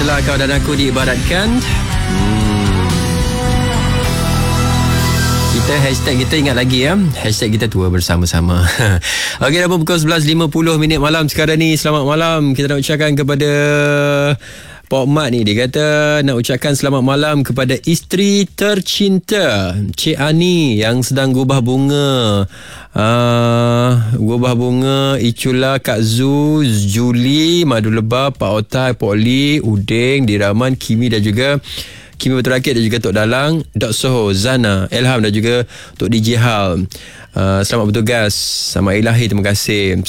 kala kau dan aku diibaratkan. Kita hashtag kita ingat lagi ya. Hashtag kita tua bersama-sama. Okey, dah pukul 11.50 malam sekarang ni. Selamat malam. Kita nak ucapkan kepada Pak Mat ni, dia kata nak ucapkan selamat malam kepada isteri tercinta Cik Ani yang sedang gubah bunga. Gubah bunga Icula, Kak Zu, Juli, Madu Lebah, Pak Otai, Pak Li, Uding, Diraman, Kimi dan juga Kimi Batu Rakit dan juga Tok Dalang, Dok Soho, Zana, Elham dan juga Tok DJ Hal. Selamat bertugas. Sama ilahi, terima kasih.